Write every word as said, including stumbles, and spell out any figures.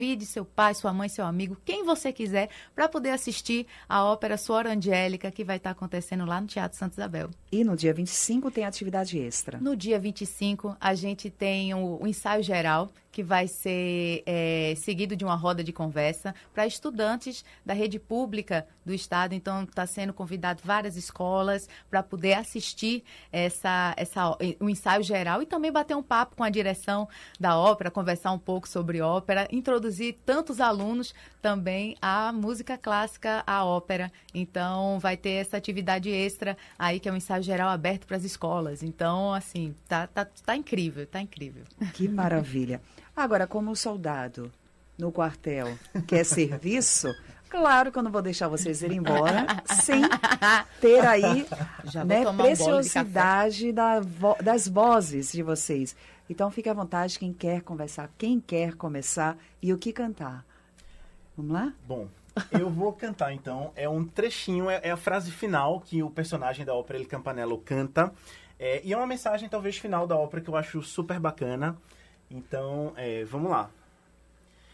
Convide seu pai, sua mãe, seu amigo, quem você quiser, para poder assistir a ópera Suor Angélica, que vai estar acontecendo lá no Teatro Santa Isabel. E no dia vinte e cinco tem atividade extra. No dia vinte e cinco, a gente tem o, o ensaio geral, que vai ser é, seguido de uma roda de conversa para estudantes da rede pública do estado. Então, está sendo convidado várias escolas para poder assistir essa, essa, o ensaio geral e também bater um papo com a direção da ópera, conversar um pouco sobre ópera, introduzir tantos alunos também à música clássica, à ópera. Então, vai ter essa atividade extra aí, que é um ensaio geral aberto para as escolas. Então, assim, tá, tá, tá incrível, tá incrível. Que maravilha. Agora, como soldado no quartel quer serviço, claro que eu não vou deixar vocês irem embora sem ter aí, né, preciosidade da vo das vozes de vocês. Então, fique à vontade, quem quer conversar, quem quer começar e o que cantar. Vamos lá? Bom, eu vou cantar, então. É um trechinho, é, é a frase final que o personagem da ópera, El Campanello, canta. É, e é uma mensagem, talvez, final da ópera que eu acho super bacana. Então, é, vamos lá.